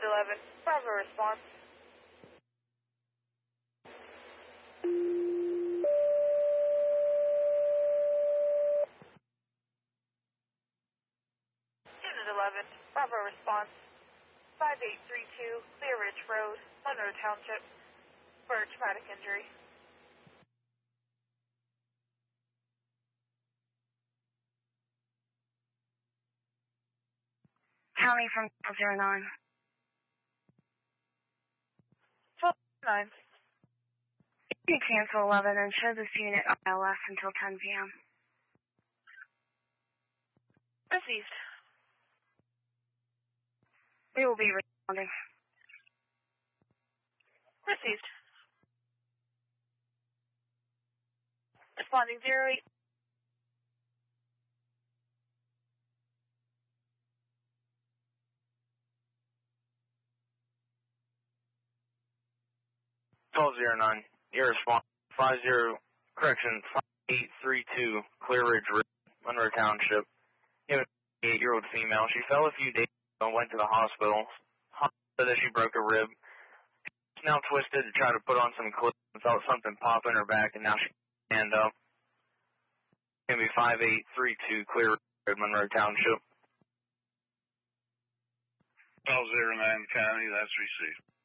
11, Bravo response. Unit 11, Bravo response. 5832, Clear Ridge Road, Monroe Township, for traumatic injury. County from 09. 12-9. You can cancel 11 and show this unit ILS until 10 p.m. Received. We will be responding. Received. Responding 08. Your response 5832 Clear Ridge Road, Monroe Township. You have an 8-year-old female. She fell a few days ago and went to the hospital. Hospital said that she broke a rib. She's now twisted to try to put on some clips and felt something pop in her back, and now she can't stand up. It's going to be 5832 Clear Ridge Road, Monroe Township. 1209 County, that's received.